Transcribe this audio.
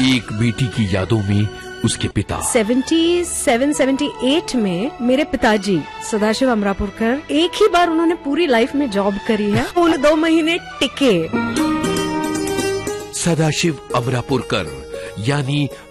एक बेटी की यादों में उसके पिता 77-78 में मेरे पिताजी सदाशिव अमरापुरकर एक ही बार उन्होंने पूरी लाइफ में जॉब करी है, पूरे 2 महीने टिके। सदाशिव अमरापुरकर यानी